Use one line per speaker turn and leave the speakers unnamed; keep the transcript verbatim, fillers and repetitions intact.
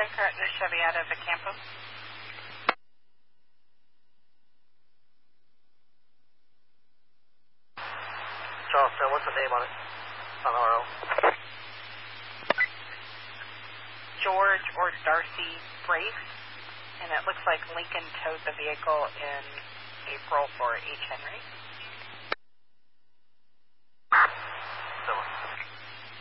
Car- the Chevy out of the Campo.
Charleston, what's the name on it? On R O.
George or Darcy Brace, and it looks like Lincoln towed the vehicle in April for H. Henry.